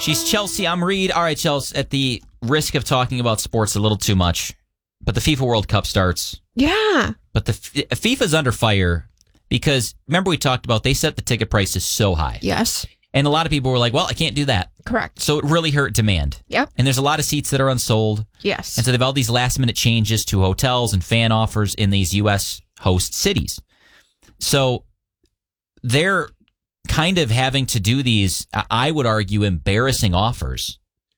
She's Chelsea. I'm Reed. All right, Chelsea, at the risk of talking about sports a little too much, but the FIFA World Cup starts. Yeah. But the FIFA's under fire because, remember we talked about they set the ticket prices so high. Yes. And a lot of people were like, well, I can't do that. Correct. So it really hurt demand. Yep. And there's a lot of seats that are unsold. Yes. And so they've all these last-minute changes to hotels and fan offers in these U.S. host cities. So they're kind of having to do these, I would argue, embarrassing offers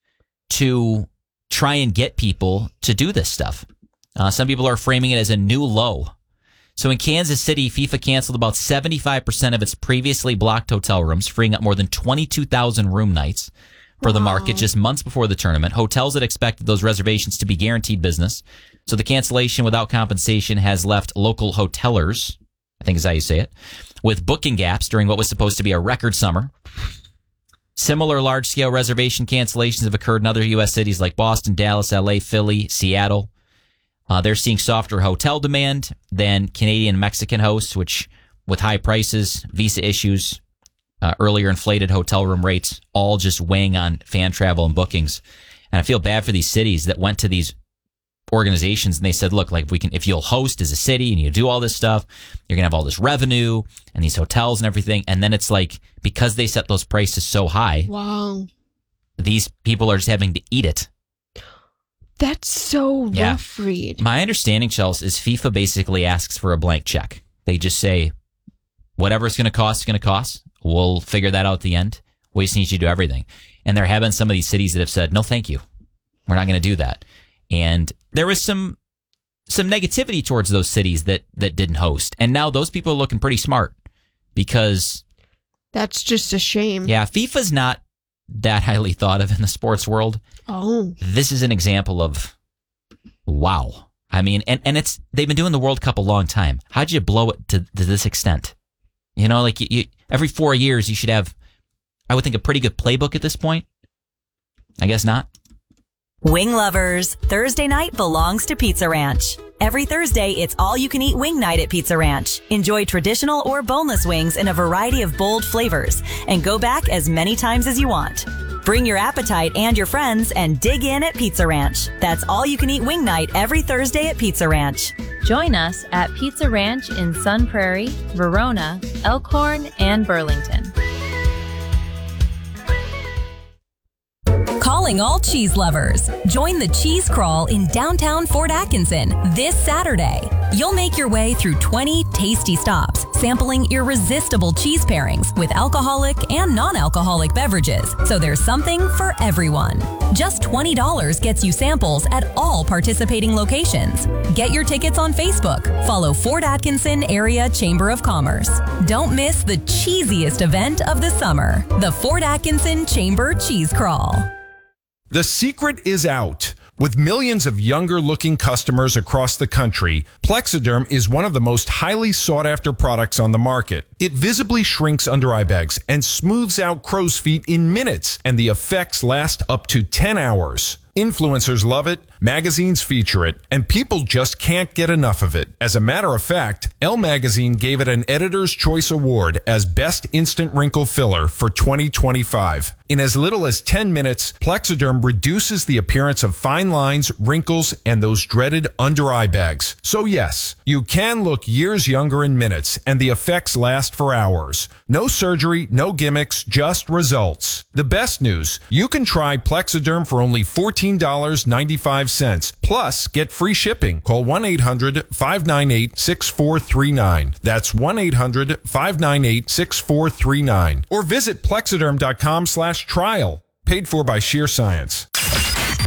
to try and get people to do this stuff. Some people are framing it as a new low. So in Kansas City, FIFA canceled about 75% of its previously blocked hotel rooms, freeing up more than 22,000 room nights for the market just months before the tournament. Hotels had expected those reservations to be guaranteed business. So the cancellation without compensation has left local hotelers, I think is how you say it, with booking gaps during what was supposed to be a record summer. Similar large-scale reservation cancellations have occurred in other U.S. cities like Boston, Dallas, L.A., Philly, Seattle. They're seeing softer hotel demand than Canadian and Mexican hosts, which, with high prices, visa issues, earlier inflated hotel room rates, all just weighing on fan travel and bookings. And I feel bad for these cities that went to these organizations and they said, look, like if you'll host as a city and you do all this stuff, you're gonna have all this revenue and these hotels and everything. And then it's like, because they set those prices so high, wow, these people are just having to eat it. That's so rough, Reed. My understanding, Chelsea, is FIFA basically asks for a blank check. They just say, whatever it's going to cost. We'll figure that out at the end. We just need you to do everything. And there have been some of these cities that have said, no, thank you. We're not going to do that. And there was some negativity towards those cities that didn't host. And now those people are looking pretty smart because... That's just a shame. Yeah, FIFA's not that highly thought of in the sports world. Oh. This is an example of, wow. I mean, and they've been doing the World Cup a long time. How'd you blow it to this extent? You know, like you every 4 years you should have, I would think, a pretty good playbook at this point. I guess not. Wing lovers, Thursday night belongs to Pizza Ranch. Every Thursday, it's all-you-can-eat wing night at Pizza Ranch. Enjoy traditional or boneless wings in a variety of bold flavors and go back as many times as you want. Bring your appetite and your friends and dig in at Pizza Ranch. That's all-you-can-eat wing night every Thursday at Pizza Ranch. Join us at Pizza Ranch in Sun Prairie, Verona, Elkhorn, and Burlington. Calling all cheese lovers. Join the cheese crawl in downtown Fort Atkinson this Saturday. You'll make your way through 20 tasty stops, sampling irresistible cheese pairings with alcoholic and non-alcoholic beverages, so there's something for everyone. Just $20 gets you samples at all participating locations. Get your tickets on Facebook. Follow Fort Atkinson Area Chamber of Commerce. Don't miss the cheesiest event of the summer, the Fort Atkinson Chamber Cheese Crawl. The secret is out. With millions of younger-looking customers across the country, Plexiderm is one of the most highly sought-after products on the market. It visibly shrinks under-eye bags and smooths out crow's feet in minutes, and the effects last up to 10 hours. Influencers love it, magazines feature it, and people just can't get enough of it. As a matter of fact, Elle Magazine gave it an Editor's Choice Award as Best Instant Wrinkle Filler for 2025. In as little as 10 minutes, Plexiderm reduces the appearance of fine lines, wrinkles, and those dreaded under-eye bags. So yes, you can look years younger in minutes, and the effects last for hours. No surgery, no gimmicks, just results. The best news, you can try Plexiderm for only $14.95. Plus, get free shipping. Call 1-800-598-6439. That's 1-800-598-6439. Or visit Plexiderm.com/trial. Paid for by Sheer Science.